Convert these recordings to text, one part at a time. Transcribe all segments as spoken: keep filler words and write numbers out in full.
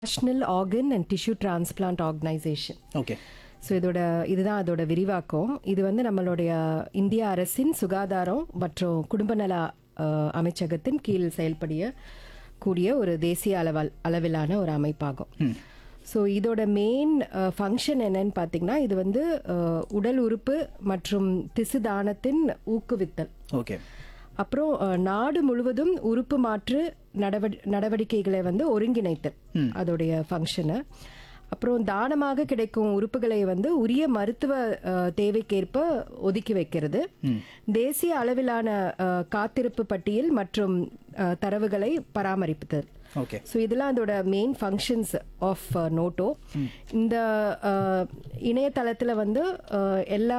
National organ and tissue transplant organisation. Okay. So இதோட இதுதான் அதோட விரிவாக்கம். இது வந்து நம்மளுடைய இந்திய அரசின் சுகாதாரம் மற்றும் குடும்ப நல அஹ், அமைச்சகத்தின் கீழ் செயல்படிய கூடிய ஒரு தேசிய அளவல் அளவிலான ஒரு அமைப்பாகும். ஸோ இதோட மெயின் ஃபங்க்ஷன் என்னன்னு பார்த்தீங்கன்னா, இது வந்து அஹ், உடல் உறுப்பு மற்றும் திசு தானத்தின் ஊக்குவித்தல். ஓகே. அப்புறம் அஹ், நாடு முழுவதும் உறுப்பு மாற்று நடவடி நடவடிக்கைகளை வந்து ஒருங்கிணைத்தல் அதோடைய ஃபங்க்ஷனு. அப்புறம் தானமாக கிடைக்கும் உறுப்புகளை வந்து உரிய மருத்துவ அஹ், தேவைக்கேற்ப ஒதுக்கி வைக்கிறது. தேசிய அளவிலான அஹ், காத்திருப்பு பட்டியல் மற்றும் அஹ், தரவுகளை பராமரிப்புதல். ஓகே. ஸோ இதெல்லாம் அதோட மெயின் ஃபங்க்ஷன்ஸ் ஆஃப் நோட்டோ. இந்த அஹ், இணையதளத்தில் வந்து அஹ், எல்லா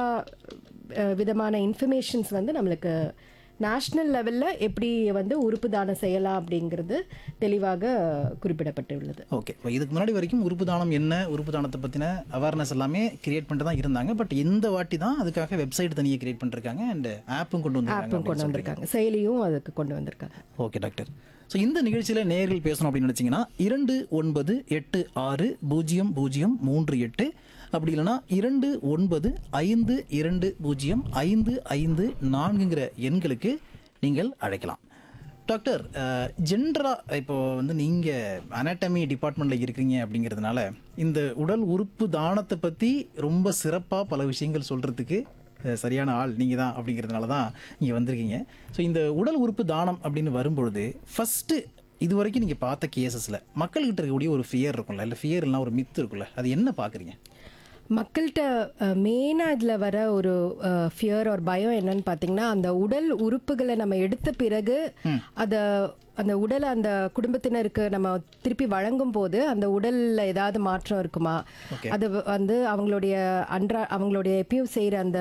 அஹ், விதமான இன்ஃபர்மேஷன்ஸ் வந்து நம்மளுக்கு நேஷ்னல் லெவலில் எப்படி வந்து உறுப்பு தானம் செய்யலாம் அப்படிங்கிறது தெளிவாக குறிப்பிடப்பட்டுள்ளது. ஓகே. இப்போ இதுக்கு முன்னாடி வரைக்கும் உறுப்பு தானம் என்ன, உறுப்பு தானத்தை பற்றின அவேர்னஸ் எல்லாமே கிரியேட் பண்ணிட்டு தான் இருந்தாங்க. பட் இந்த வாட்டி தான் அதுக்காக வெப்சைட் தனியாக கிரியேட் பண்ணிருக்காங்க அண்ட் ஆப்பும் கொண்டு ஆப்பும் வந்திருக்காங்க. கொண்டு வந்திருக்காங்க, செயலியும் அதுக்கு கொண்டு வந்திருக்காங்க. Okay doctor. ஸோ இந்த நிகழ்ச்சியில் நேயர்கள் பேசணும் அப்படின்னு நினச்சிங்கன்னா இரண்டு ஒன்பது எட்டு ஆறு பூஜ்ஜியம் பூஜ்ஜியம் மூன்று எட்டு, அப்படி இல்லைனா இரண்டு ஒன்பது ஐந்து இரண்டு பூஜ்ஜியம் ஐந்து ஐந்து நான்குங்கிற எண்களுக்கு நீங்கள் அழைக்கலாம். டாக்டர், ஜென்ரலாக இப்போ வந்து நீங்கள் அனாட்டமி டிபார்ட்மெண்ட்டில் இருக்கிறீங்க அப்படிங்கிறதுனால இந்த உடல் உறுப்பு தானத்தை பற்றி ரொம்ப சிறப்பாக பல விஷயங்கள் சொல்கிறதுக்கு சரியான ஆள் நீங்கள் தான் அப்படிங்கிறதுனால தான் இங்கே வந்திருக்கீங்க. ஸோ இந்த உடல் உறுப்பு தானம் அப்படின்னு வரும்பொழுது ஃபஸ்ட்டு இது வரைக்கும் நீங்கள் பார்த்த கேசஸில் மக்கள்கிட்ட இருக்கக்கூடிய ஒரு ஃபியர் இருக்கும்ல, இல்லை ஃபியர் இல்லைனா ஒரு மித்து இருக்குல்ல, அது என்ன பார்க்குறீங்க? மக்கள்கிட்ட மெயினாக இதில் வர ஒரு ஃபியர் ஒரு பயம் என்னன்னு பார்த்தீங்கன்னா, அந்த உடல் உறுப்புகளை நம்ம எடுத்த பிறகு அதை அந்த உடலை அந்த குடும்பத்தினருக்கு நம்ம திருப்பி வழங்கும் போது அந்த உடலில் ஏதாவது மாற்றம் இருக்குமா, அது வந்து அவங்களுடைய அன்றா அவங்களுடைய எப்பயும் செய்கிற அந்த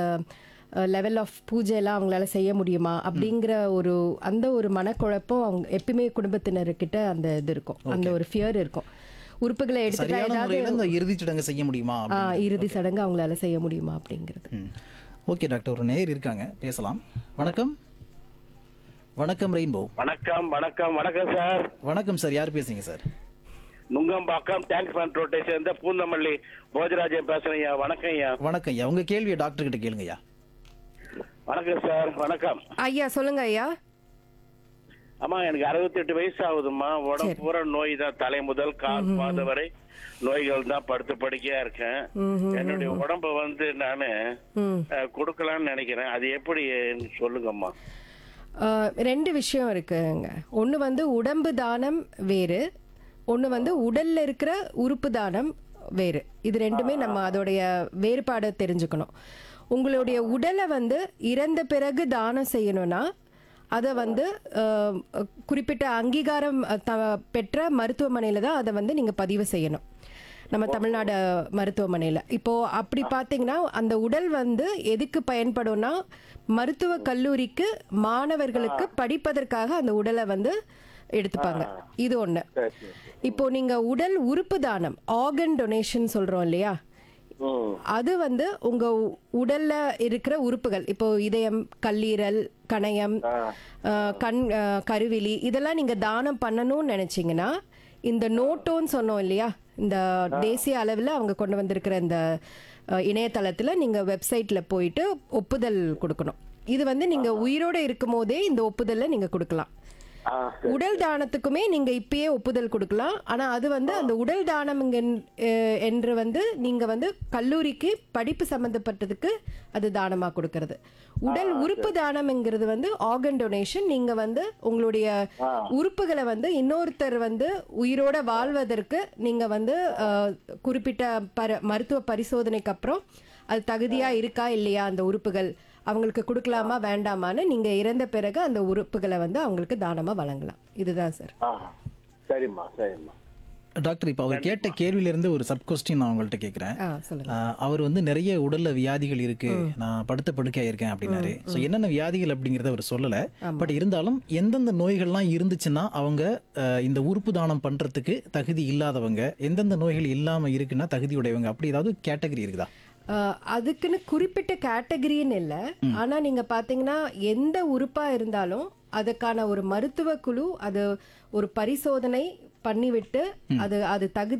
லெவல் ஆஃப் பூஜையெல்லாம் அவங்களால செய்ய முடியுமா அப்படிங்கிற ஒரு அந்த ஒரு மனக்குழப்பம் அவங்க எப்பயுமே குடும்பத்தினர்கிட்ட அந்த இது இருக்கும், அந்த ஒரு ஃபியர் இருக்கும். உறுப்புகளை எடுத்துட்டா ஏதாவது இறுதி சடங்கு செய்ய முடியுமா, இறுதி சடங்கு அவங்களால செய்ய முடியுமா அப்படிங்கிறது. ஓகே டாக்டர், ஒரு நேயர் இருக்காங்க, பேசலாம். வணக்கம். வணக்கம் ரெயின்போ. வணக்கம் வணக்கம் வணக்கம் சார். வணக்கம் சார், யார் பேசுறீங்க சார்? நுங்கம்பாக்கம் டேங்க் பண்ட் ரோட்டை சேர்ந்த பூந்தமல்லி போஜராஜன் பேசுறேன் ஐயா. வணக்கம் ஐயா. வணக்கம் ஐயா, உங்க கேள்வியை டாக்டர் கிட்ட கேளுங்க ஐயா. வணக்கம் சார். வணக்கம் ஐயா, சொல்லுங்க ஐயா. ஆமா, எனக்கு அறுபத்தி எட்டு வயசு ஆகுதுமா. உடம்பு பூரா நோய் தான், தலை முதல் கால் பாத வரை நோய்கள் தான், படுத்து படுக்கையா இருக்கேன். என்னுடைய உடம்ப வந்து நானு கொடுக்கலாம்னு நினைக்கிறேன், அது எப்படி சொல்லுங்கம்மா. அஹ், ரெண்டு விஷயம் இருக்குங்க. ஒன்று வந்து உடம்பு தானம் வேறு, ஒன்று வந்து உடல்ல இருக்கிற உறுப்பு தானம் வேறு. இது ரெண்டுமே நம்ம அதோடைய வேறுபாடை தெரிஞ்சுக்கணும். உங்களுடைய உடலை வந்து இறந்த பிறகு தானம் செய்யணும்னா அதை வந்து அஹ், குறிப்பிட்ட அங்கீகாரம் த பெற்ற மருத்துவமனையில் தான் அதை வந்து நீங்கள் பதிவு செய்யணும், நம்ம தமிழ்நாடு மருத்துவமனையில். இப்போது அப்படி பார்த்தீங்கன்னா அந்த உடல் வந்து எதுக்கு பயன்படும்னா, மருத்துவ கல்லூரிக்கு மாணவர்களுக்கு படிப்பதற்காக அந்த உடலை வந்து எடுத்துப்பாங்க. இது ஒன்று. இப்போ நீங்கள் உடல் உறுப்பு தானம், ஆர்கன் டொனேஷன் சொல்கிறோம் இல்லையா, அது வந்து உங்க உடல்ல இருக்கிற உறுப்புகள், இப்போ இதயம், கல்லீரல், கணையம், கண், கருவிழி, இதெல்லாம் நீங்க தானம் பண்ணணும்னு நினைச்சீங்கன்னா இந்த நோட்டோன்னு சொன்னோம் இல்லையா, இந்த தேசிய அளவில் அவங்க கொண்டு வந்திருக்கிற இந்த இணையதளத்தில் நீங்கள் வெப்சைட்டில் போயிட்டு ஒப்புதல் கொடுக்கணும். இது வந்து நீங்கள் உயிரோடு இருக்கும் போதே இந்த ஒப்புதலை நீங்கள் கொடுக்கலாம். உடல் தானத்துக்குமே நீங்க இப்பயே ஒப்புதல் கொடுக்கலாம். ஆனா அது வந்து அந்த உடல் தானம் என்று வந்து நீங்க வந்து கல்லூரிக்கு படிப்பு சம்பந்தப்பட்டதுக்கு அது தானமா கொடுக்கறது. உடல் உறுப்பு தானம்ங்கிறது வந்து ஆர்கன் டொனேஷன். நீங்க வந்து உங்களுடைய உறுப்புகளை வந்து இன்னொருத்தர் வந்து உயிரோட வாழ்வதற்கு நீங்க வந்து குறிப்பிட்ட பர மருத்துவ பரிசோதனைக்கு அப்புறம் அது தகுதியா இருக்கா இல்லையா, அந்த உறுப்புகள் அவங்களுக்கு கொடுக்கலாமா வேண்டாமான்னு நீங்க இறந்த பிறகு அந்த உறுப்புகளை வந்து அவங்களுக்கு தானமா வழங்கலாம். இதுதான் சார். சரிம்மா சரிம்மா. டாக்டர், இப்போ அவர் கேட்ட கேள்வியிலிருந்து ஒரு சப் கொஸ்டின் நான் உங்கள்கிட்ட கேட்குறேன். அவர் வந்து நிறைய உடல்ல வியாதிகள் இருக்கு, நான் படுத்த படுக்கையா இருக்கேன் அப்படின்னாரு. ஸோ என்னென்ன வியாதிகள் அப்படிங்கிறத அவர் சொல்லலை. பட் இருந்தாலும் எந்தெந்த நோய்கள்லாம் இருந்துச்சுன்னா அவங்க இந்த உறுப்பு தானம் பண்றதுக்கு தகுதி இல்லாதவங்க, எந்தெந்த நோய்கள் இல்லாம இருக்குன்னா தகுதியுடையவங்க, அப்படி ஏதாவது கேட்டகரி இருக்குதா? அதுக்குன்னு குறிப்பிட்ட கேட்டகரின்னு இல்லை. ஆனா நீங்க பாத்தீங்கன்னா எந்த உறுப்பா இருந்தாலும் அதுக்கான ஒரு மருத்துவ குழு அது ஒரு பரிசோதனை பண்ணிவிட்டு அது அது தகுதி